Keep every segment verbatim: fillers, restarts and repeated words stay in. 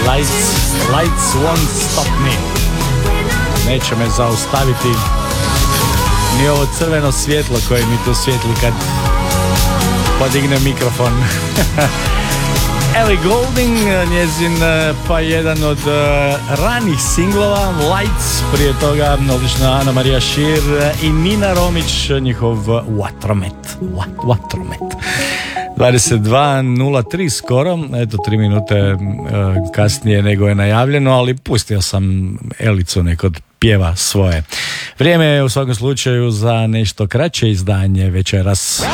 Lights, lights won't stop me. Neće me zaustaviti ni ovo crveno svjetlo koje mi tu svijetli kad podigne mikrofon. Ellie Goulding, njezin pa jedan od uh, ranih singlova, Lights, prije toga odlična Ana Marija Šir i Nina Romić, njihov Vatromet. Vatromet. dvadeset dva nula tri skoro, eto tri minute uh, kasnije nego je najavljeno, ali pustio sam Elicu nek pjeva svoje. Vrijeme je u svakom slučaju za nešto kraće izdanje večeras.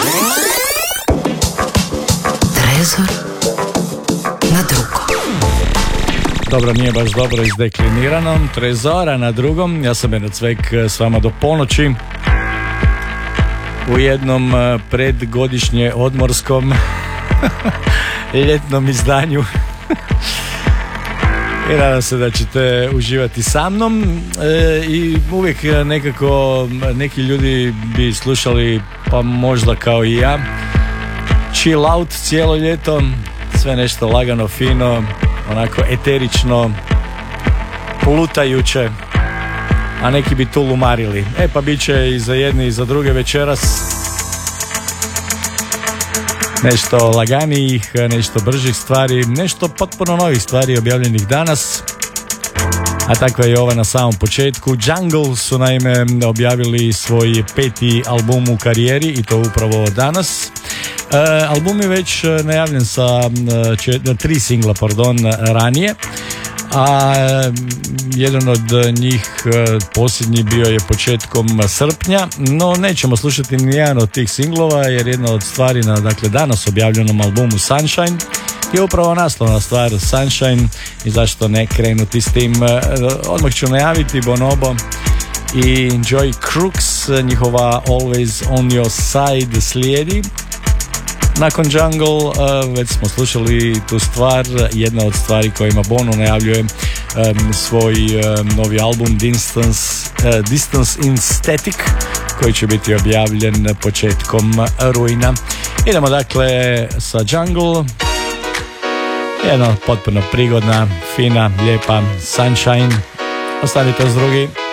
Trezor na drugom. Dobro, nije baš dobro izdeklinirano. Trezora na drugom. Ja sam Bernard Cvek s vama do ponoći u jednom predgodišnje odmorskom ljetnom izdanju. I nadam se da ćete uživati sa mnom. E, i uvijek nekako neki ljudi bi slušali, pa možda kao i ja, chill out cijelo ljeto, sve nešto lagano, fino, onako eterično, plutajuće, a neki bi tu lumarili. E pa bit će i za jedne i za druge večeras nešto laganijih, nešto bržih stvari, nešto potpuno novih stvari objavljenih danas, a takva je ova na samom početku. Jungle su naime objavili svoj peti album u karijeri i to upravo danas. Uh, album je već najavljen sa uh, čet, tri singla pardon, ranije, a uh, jedan od njih uh, posljednji bio je početkom srpnja, no nećemo slušati nijedan od tih singlova jer jedna od stvari na dakle, danas objavljenom albumu Sunshine je upravo naslovna stvar Sunshine i zašto ne krenuti s tim. Uh, odmah ću najaviti Bonobo i Joy Crooks, njihova Always on Your Side slijedi. Nakon Jungle uh, već smo slušali tu stvar, jedna od stvari kojima Bono najavljuje um, svoj um, novi album Distance, uh, Distance in Static, koji će biti objavljen početkom rujna. Idemo dakle sa Jungle, jedna potpuno prigodna, fina, lijepa Sunshine. Ostanite uz drugi.